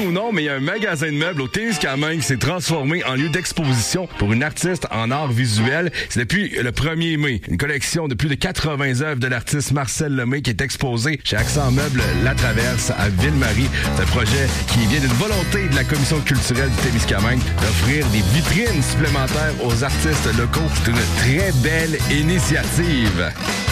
ou non, mais il y a un magasin de meubles au Témiscamingue qui s'est transformé en lieu d'exposition pour une artiste en art visuel. C'est depuis le 1er mai. Une collection de plus de 80 œuvres de l'artiste Marcel Lemay qui est exposée chez Accent Meubles La Traverse à Ville-Marie. C'est un projet qui vient d'une volonté de la Commission culturelle du Témiscamingue d'offrir des vitrines supplémentaires aux artistes locaux. C'est une très belle initiative.